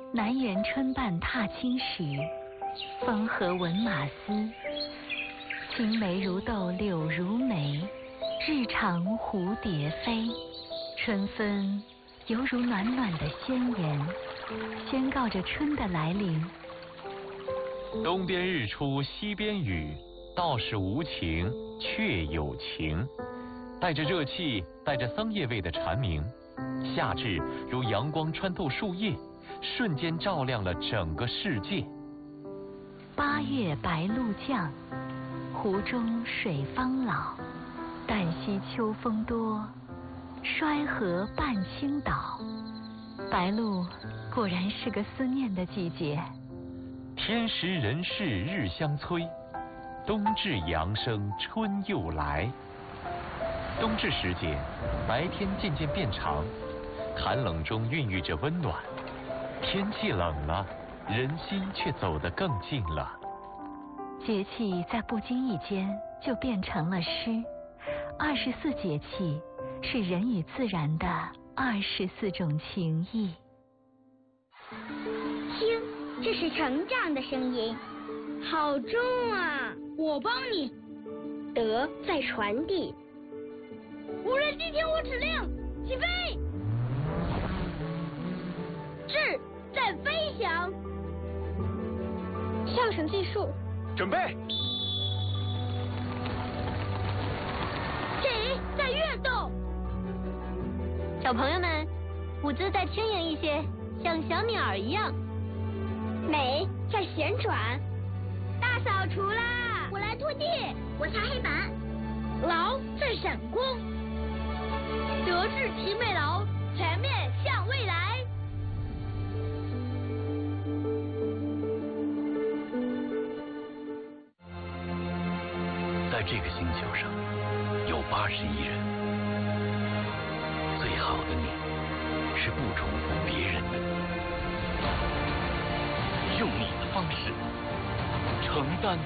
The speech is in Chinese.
南园春半踏青时，风和闻马嘶。青梅如豆柳如眉，日长蝴蝶飞。春分犹如暖暖的宣言，宣告着春的来临。 东边日出西边雨，道是无晴却有晴。带着热气，带着桑叶味的蝉鸣，夏至如阳光穿透树叶，瞬间照亮了整个世界。 八月白露降，湖中水方老。旦夕秋风多，衰河半倾倒。白露果然是个思念的季节。 天时人事日相催，冬至阳生春又来。冬至时节，白天渐渐变长，寒冷中孕育着温暖。天气冷了，人心却走得更近了。 节气在不经意间就变成了诗。24节气是人与自然的24种情谊。 听，这是成长的声音。好重啊！ 我帮你。 德在传递。 无人机听我指令，起飞！志在飞翔。 上绳计数。 准备。 己在跃动。 小朋友们，舞姿再轻盈一些，像小鸟一样。美在旋转。大扫除啦！ 我来拖地， 我擦黑板。 劳在闪光。德智体美劳，全面向未来。 在这个星球上，有81人。最好的你，是不重复别人的你，用你的方式承担